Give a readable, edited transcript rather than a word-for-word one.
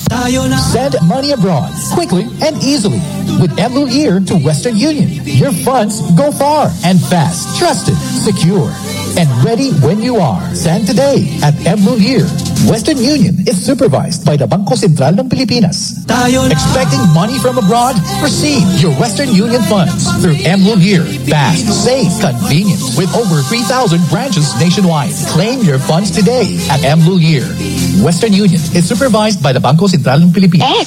Send money abroad quickly and easily with Ear to Western Union. Your funds go far and fast. Trusted, secure, and ready when you are. Send today at Ear. Western Union is supervised by the Bangko Sentral ng Pilipinas. Expecting money from abroad? Receive your Western Union funds through Ear. Fast, safe, convenient, with over 3,000 branches nationwide. Claim your funds today at Ear. Western Union is supervised by the Bangko Sentral ng Pilipinas.